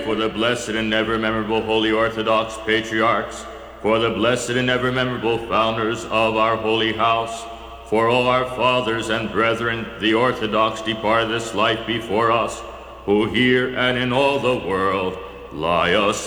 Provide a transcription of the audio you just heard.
for the blessed and ever memorable Holy Orthodox Patriarchs, for the blessed and ever memorable founders of our holy house, for all our fathers and brethren, the Orthodox depart this life before us, who here and in all the world lie asleep.